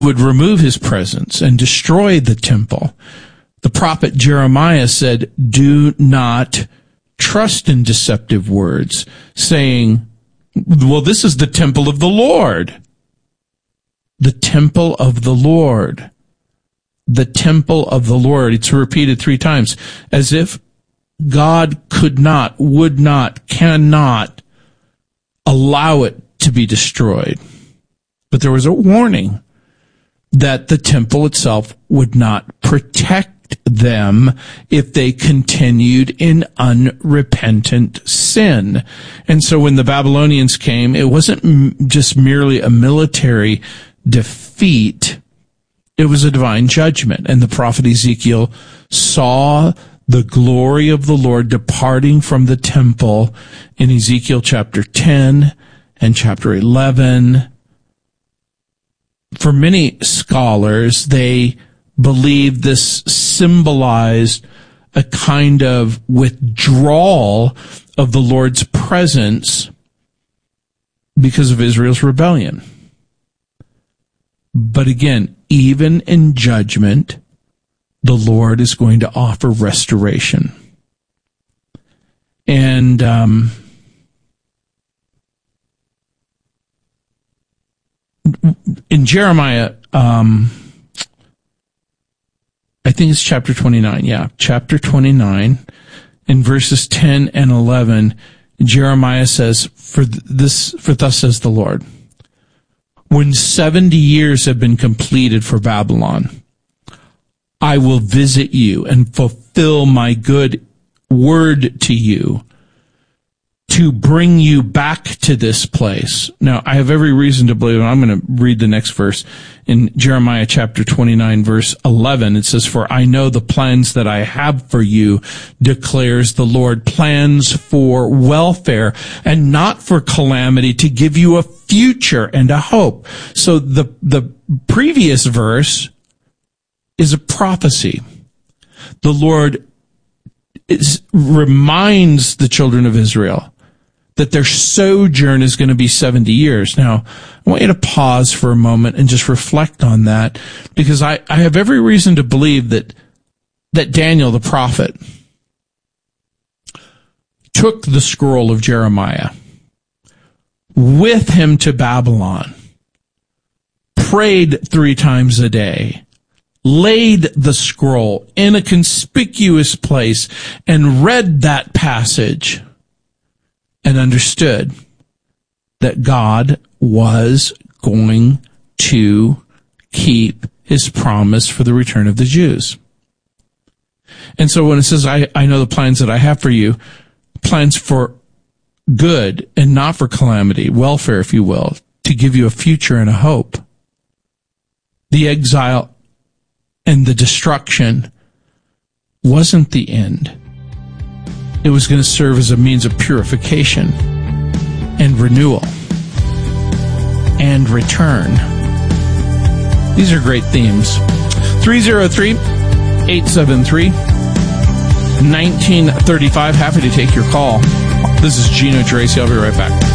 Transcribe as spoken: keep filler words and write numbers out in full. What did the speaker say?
would remove his presence and destroy the temple. The prophet Jeremiah said, do not trust in deceptive words, saying, well, this is the temple of the Lord. The temple of the Lord. The temple of the Lord. It's repeated three times, as if God could not, would not, cannot allow it to be destroyed. But there was a warning that the temple itself would not protect them if they continued in unrepentant sin. And so when the Babylonians came, it wasn't m- just merely a military defeat. It was a divine judgment. And the prophet Ezekiel saw the glory of the Lord departing from the temple in Ezekiel chapter ten and chapter eleven. For many scholars, they believe this symbolized a kind of withdrawal of the Lord's presence because of Israel's rebellion. But again, even in judgment, the Lord is going to offer restoration. And um, in Jeremiah, um, I think it's chapter twenty-nine, yeah, chapter twenty-nine, in verses ten and eleven, Jeremiah says, "For this, for thus says the Lord, when seventy years have been completed for Babylon, I will visit you and fulfill my good word to you to bring you back to this place." Now, I have every reason to believe, and I'm going to read the next verse in Jeremiah chapter twenty-nine, verse eleven. It says, "For I know the plans that I have for you, declares the Lord, plans for welfare and not for calamity, to give you a future and a hope." So the, the previous verse is a prophecy. The Lord is, reminds the children of Israel that their sojourn is going to be seventy years. Now, I want you to pause for a moment and just reflect on that, because I, I have every reason to believe that, that Daniel the prophet took the scroll of Jeremiah with him to Babylon, prayed three times a day, laid the scroll in a conspicuous place, and read that passage and understood that God was going to keep his promise for the return of the Jews. And so when it says, I, I know the plans that I have for you, plans for good and not for calamity, welfare, if you will, to give you a future and a hope. The exile and the destruction wasn't the end. It was going to serve as a means of purification and renewal and return. These are great themes. three oh three, eight seven three, one nine three five. Happy to take your call. This is Gino Geraci. I'll be right back.